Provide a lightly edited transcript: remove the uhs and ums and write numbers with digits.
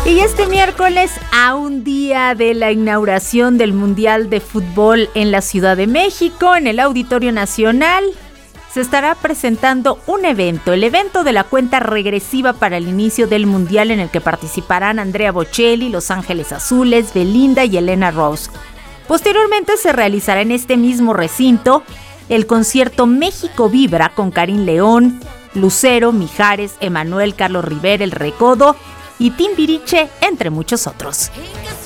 Y este miércoles, a un día de la inauguración del Mundial de Fútbol en la Ciudad de México, en el Auditorio Nacional, se estará presentando un evento, el evento de la cuenta regresiva para el inicio del Mundial, en el que participarán Andrea Bocelli, Los Ángeles Azules, Belinda y Elena Rose. Posteriormente se realizará en este mismo recinto el concierto México Vibra con Karim León, Lucero, Mijares, Emanuel, Carlos Rivera, El Recodo y Timbiriche, entre muchos otros.